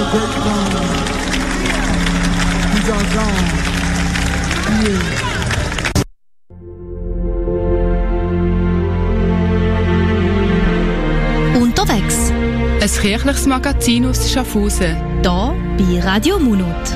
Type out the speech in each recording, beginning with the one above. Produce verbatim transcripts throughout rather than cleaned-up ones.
great gone. These are gone. Yeah. Unterwegs. Ein kirchliches Magazin aus Schaffhausen. Hier bei Radio Munot.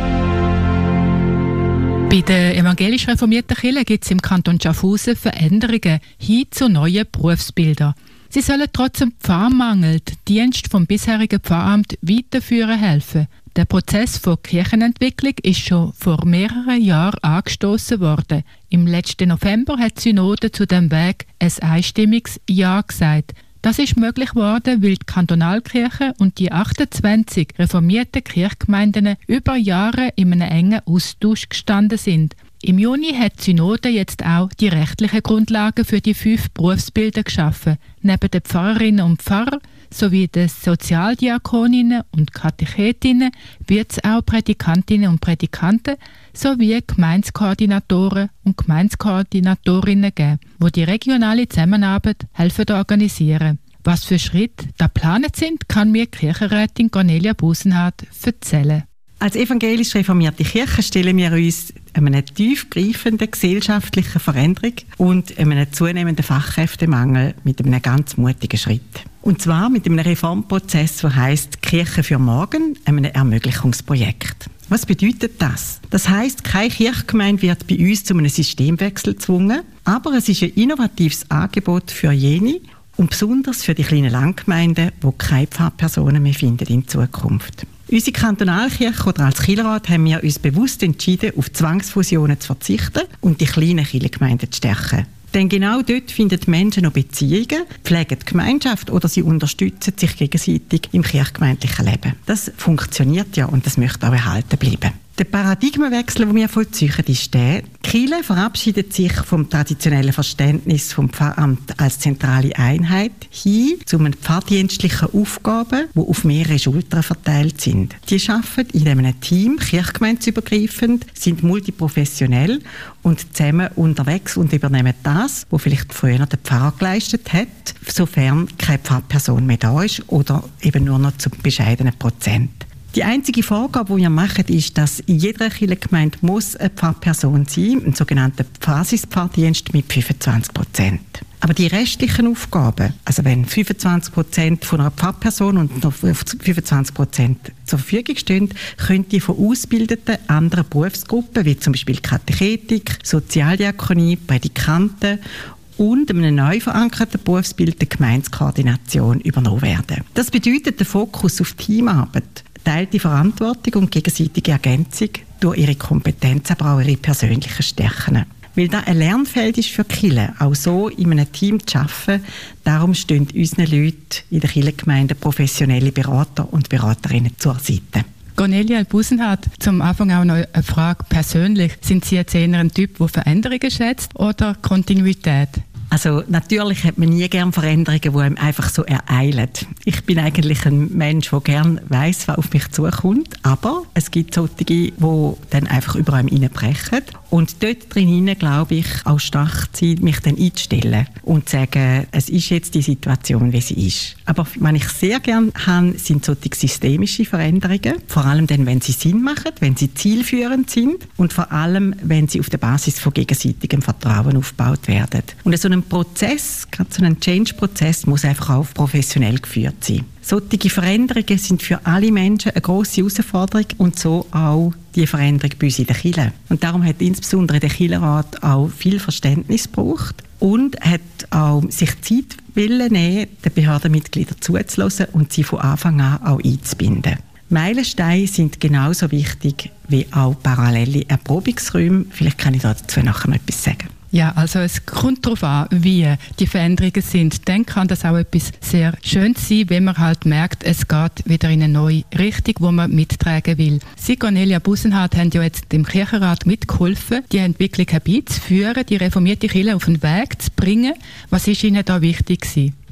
Bei der evangelisch reformierten Kirche gibt es im Kanton Schaffhausen Veränderungen hin zu neuen Berufsbildern. Sie sollen trotz dem Pfarrmangel den Dienst vom bisherigen Pfarramt weiterführen helfen. Der Prozess von Kirchenentwicklung ist schon vor mehreren Jahren angestoßen worden. Im letzten November hat die Synode zu dem Weg ein einstimmiges Ja gesagt. Das ist möglich geworden, weil die Kantonalkirche und die achtundzwanzig reformierten Kirchgemeinden über Jahre in einem engen Austausch gestanden sind. Im Juni hat die Synode jetzt auch die rechtlichen Grundlagen für die fünf Berufsbilder geschaffen. Neben den Pfarrerinnen und Pfarrern sowie den Sozialdiakoninnen und Katechetinnen wird es auch Prädikantinnen und Prädikanten sowie Gemeindekoordinatoren und Gemeindekoordinatorinnen geben, die die regionale Zusammenarbeit helfen zu organisieren. Was für Schritte da geplant sind, kann mir Kirchenrätin Cornelia Busenhardt erzählen. Als evangelisch reformierte Kirche stellen wir uns einer tiefgreifenden gesellschaftlichen Veränderung und einem zunehmenden Fachkräftemangel mit einem ganz mutigen Schritt. Und zwar mit einem Reformprozess, der heisst «Kirche für morgen», einem Ermöglichungsprojekt. Was bedeutet das? Das heisst, keine Kirchgemeinde wird bei uns zu einem Systemwechsel gezwungen, aber es ist ein innovatives Angebot für jene und besonders für die kleinen Landgemeinden, die keine Pfarrpersonen mehr finden in Zukunft. Unsere Kantonalkirche oder als Kirchenrat haben wir uns bewusst entschieden, auf Zwangsfusionen zu verzichten und die kleinen Kirchengemeinden zu stärken. Denn genau dort finden die Menschen noch Beziehungen, pflegen die Gemeinschaft oder sie unterstützen sich gegenseitig im kirchgemeindlichen Leben. Das funktioniert ja und das möchte auch erhalten bleiben. Der Paradigmenwechsel, den wir vollziehen, ist der, die Kirche verabschiedet sich vom traditionellen Verständnis vom Pfarramt als zentrale Einheit hin zu einem pfarrdienstlichen Aufgaben, die auf mehrere Schultern verteilt sind. Die arbeiten in einem Team, kirchgemeindeübergreifend, sind multiprofessionell und zusammen unterwegs und übernehmen das, was vielleicht früher der Pfarrer geleistet hat, sofern keine Pfarrperson mehr da ist oder eben nur noch zu bescheidenen Prozent. Die einzige Vorgabe, die wir machen, ist, dass in jeder Kirchengemeinde muss eine Pfarrperson sein, ein sogenannter Basispfarrdienst mit fünfundzwanzig Prozent. Aber die restlichen Aufgaben, also wenn fünfundzwanzig Prozent von einer Pfarrperson und noch fünfundzwanzig Prozent zur Verfügung stehen, können die von ausgebildeten anderen Berufsgruppen, wie zum Beispiel Katechetik, Sozialdiakonie, Prädikanten und einem neu verankerten Berufsbild der Gemeindekoordination übernommen werden. Das bedeutet den Fokus auf Teamarbeit, teilte Verantwortung und gegenseitige Ergänzung durch ihre Kompetenz, aber auch ihre persönlichen Stärken. Weil das ein Lernfeld ist für die Kirche, auch so in einem Team zu arbeiten, darum stehen unseren Leuten in der Kirchengemeinde professionelle Berater und Beraterinnen zur Seite. Cornelia Busenhardt, zum Anfang auch noch eine Frage persönlich. Sind Sie jetzt eher ein Typ, der Veränderungen schätzt oder Kontinuität? Also natürlich hat man nie gerne Veränderungen, die einem einfach so ereilen. Ich bin eigentlich ein Mensch, der gerne weiss, was auf mich zukommt. Aber es gibt solche, die dann einfach über einem reinbrechen. Und dort drinnen, glaube ich, auch stark sein, mich dann einzustellen und zu sagen, es ist jetzt die Situation, wie sie ist. Aber was ich sehr gerne habe, sind solche systemische Veränderungen. Vor allem dann, wenn sie Sinn machen, wenn sie zielführend sind und vor allem, wenn sie auf der Basis von gegenseitigem Vertrauen aufgebaut werden. Und so ein Prozess, gerade so ein Change-Prozess, muss einfach auch professionell geführt sein. Solche Veränderungen sind für alle Menschen eine grosse Herausforderung und so auch die Veränderung bei uns in der Kirche. Und darum hat insbesondere der Kirchenrat auch viel Verständnis gebraucht und hat auch sich Zeit wollen nehmen, den Behördenmitgliedern zuzuhören und sie von Anfang an auch einzubinden. Meilensteine sind genauso wichtig wie auch parallele Erprobungsräume. Vielleicht kann ich dazu nachher noch etwas sagen. Ja, also es kommt darauf an, wie die Veränderungen sind. Dann kann das auch etwas sehr Schönes sein, wenn man halt merkt, es geht wieder in eine neue Richtung, wo man mittragen will. Sie, Cornelia Busenhardt, haben ja jetzt im Kirchenrat mitgeholfen, die Entwicklung herbeizuführen, die reformierte Kirche auf den Weg zu bringen. Was ist Ihnen da wichtig gewesen?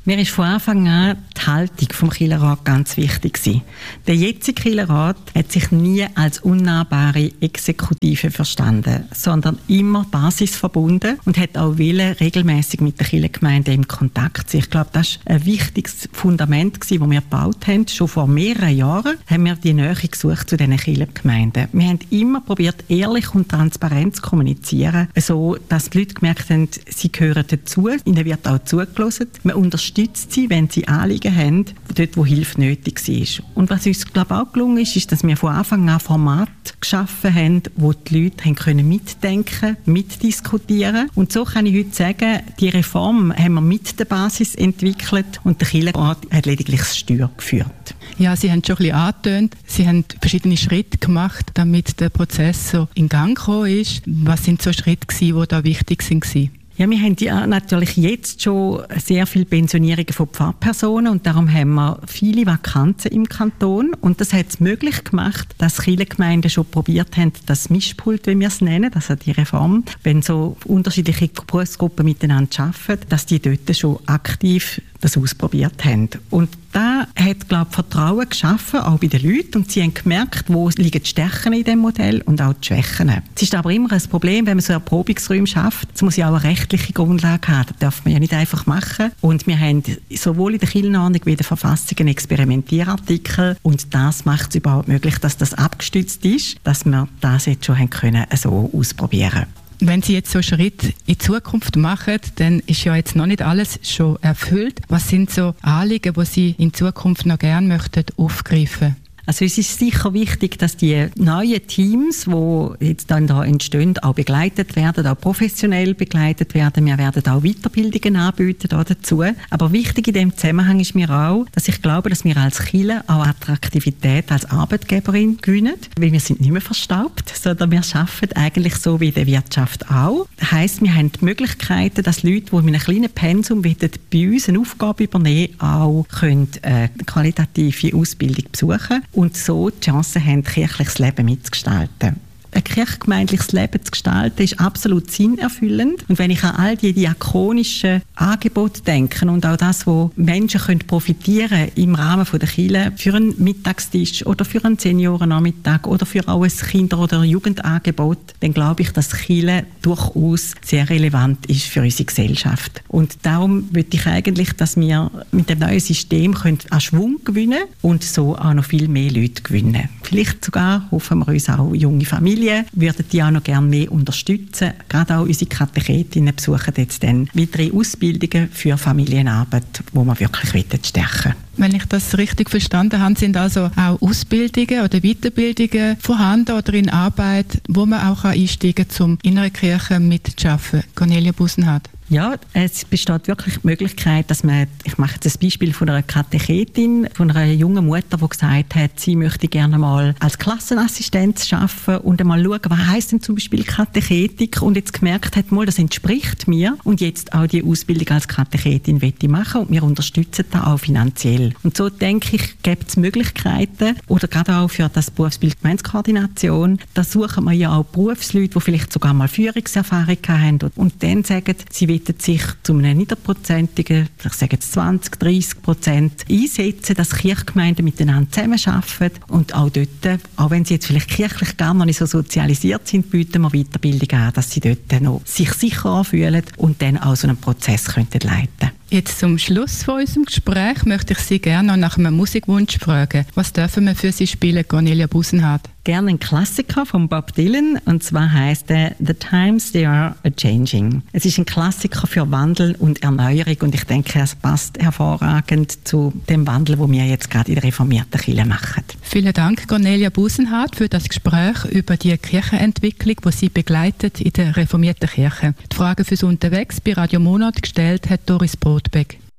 Mir ist von Anfang an die Haltung vom Kirchenrat ganz wichtig gewesen. Der jetzige Kirchenrat hat sich nie als unnahbare Exekutive verstanden, sondern immer basisverbunden und hat auch wollen, regelmäßig mit der Kirchengemeinde im Kontakt sein. Ich glaube, das war ein wichtiges Fundament gewesen, das wir gebaut haben. Schon vor mehreren Jahren haben wir die Nähe gesucht zu diesen Kirchengemeinden. Wir haben immer probiert, ehrlich und transparent zu kommunizieren, so dass die Leute gemerkt haben, sie gehören dazu, ihnen wird auch zugelassen. Man unterstützt sie, wenn sie Anliegen haben, dort wo Hilfe nötig war. Und was uns, glaube ich, auch gelungen ist, ist, dass wir von Anfang an Formate geschaffen haben, wo die Leute haben können mitdenken, mitdiskutieren. Und so kann ich heute sagen, die Reform haben wir mit der Basis entwickelt und der Kirchenrat hat lediglich das Steuer geführt. Ja, Sie haben schon ein bisschen angetönt, Sie haben verschiedene Schritte gemacht, damit der Prozess so in Gang gekommen ist. Was sind so Schritte gewesen, die da wichtig waren? Ja, wir haben ja natürlich jetzt schon sehr viele Pensionierungen von Pfarrpersonen und darum haben wir viele Vakanzen im Kanton und das hat es möglich gemacht, dass Kirchengemeinden schon probiert haben, das Mischpult, wie wir es nennen, also die Reform, wenn so unterschiedliche Berufsgruppen miteinander arbeiten, dass die dort schon aktiv das ausprobiert haben. Und da hat, glaube ich, Vertrauen geschaffen, auch bei den Leuten. Und sie haben gemerkt, wo liegen die Stärken in diesem Modell und auch die Schwächen. Es ist aber immer ein Problem, wenn man so Erprobungsräume schafft. Es muss ja auch eine rechtliche Grundlage haben. Das darf man ja nicht einfach machen. Und wir haben sowohl in der Kirchenordnung wie in der Verfassung einen Experimentierartikel. Und das macht es überhaupt möglich, dass das abgestützt ist, dass wir das jetzt schon haben können, so ausprobieren können. Wenn Sie jetzt so Schritte in die Zukunft machen, dann ist ja jetzt noch nicht alles schon erfüllt. Was sind so Anliegen, die Sie in Zukunft noch gerne möchten aufgreifen? Also es ist sicher wichtig, dass die neuen Teams, die jetzt dann da entstehen, auch begleitet werden, auch professionell begleitet werden. Wir werden auch Weiterbildungen anbieten da dazu. Aber wichtig in dem Zusammenhang ist mir auch, dass ich glaube, dass wir als Kirche auch Attraktivität als Arbeitgeberin gewinnen, weil wir sind nicht mehr verstaubt, sondern wir arbeiten eigentlich so wie in der Wirtschaft auch. Das heisst, wir haben die Möglichkeiten, dass Leute, die mit einem kleinen Pensum bei uns eine Aufgabe übernehmen, auch können, äh, eine qualitative Ausbildung besuchen und so die Chance haben, kirchliches Leben mitzugestalten. Ein kirchgemeindliches Leben zu gestalten, ist absolut sinnerfüllend. Und wenn ich an all die diakonischen Angebote denke und auch das, wo Menschen können profitieren im Rahmen der Kirche für einen Mittagstisch oder für einen Seniorennachmittag oder für auch ein Kinder- oder Jugendangebot, dann glaube ich, dass Kirche durchaus sehr relevant ist für unsere Gesellschaft. Und darum möchte ich eigentlich, dass wir mit dem neuen System können an Schwung gewinnen und so auch noch viel mehr Leute gewinnen. Vielleicht sogar hoffen wir uns auch junge Familien, würden die auch noch gerne mehr unterstützen. Gerade auch unsere Katechetinnen besuchen jetzt dann weitere Ausbildungen für Familienarbeit, die wir wirklich stärken wollen. Wenn ich das richtig verstanden habe, sind also auch Ausbildungen oder Weiterbildungen vorhanden oder in Arbeit, wo man auch einsteigen kann, um in einer Kirche mitzuarbeiten. Cornelia Busenhardt. Ja, es besteht wirklich die Möglichkeit, dass man, ich mache jetzt ein Beispiel von einer Katechetin, von einer jungen Mutter, die gesagt hat, sie möchte gerne mal als Klassenassistenz arbeiten und einmal schauen, was heisst denn zum Beispiel Katechetik, und jetzt gemerkt hat, mal, das entspricht mir und jetzt auch die Ausbildung als Katechetin möchte ich machen und wir unterstützen das auch finanziell. Und so denke ich, gibt es Möglichkeiten, oder gerade auch für das Berufsbild Gemeindekoordination, da suchen wir ja auch Berufsleute, die vielleicht sogar mal Führungserfahrung haben und dann sagen, sie wollen sich zu einem niederprozentigen, ich sage jetzt zwanzig, dreissig Prozent einsetzen, dass Kirchgemeinden miteinander zusammenarbeiten und auch dort, auch wenn sie jetzt vielleicht kirchlich gar noch nicht so sozialisiert sind, bieten wir Weiterbildung an, dass sie dort noch sich sicherer fühlen und dann auch so einen Prozess könnten leiten. Jetzt zum Schluss von unserem Gespräch möchte ich Sie gerne noch nach einem Musikwunsch fragen. Was dürfen wir für Sie spielen, Cornelia Busenhardt? Gerne einen Klassiker von Bob Dylan, und zwar heisst er «The Times They Are A-Changing». Es ist ein Klassiker für Wandel und Erneuerung und ich denke, es passt hervorragend zu dem Wandel, den wir jetzt gerade in der reformierten Kirche machen. Vielen Dank, Cornelia Busenhardt, für das Gespräch über die Kirchenentwicklung, die Sie begleitet in der reformierten Kirche. Die Frage fürs Unterwegs bei Radio Monat gestellt hat Doris Brotbeck.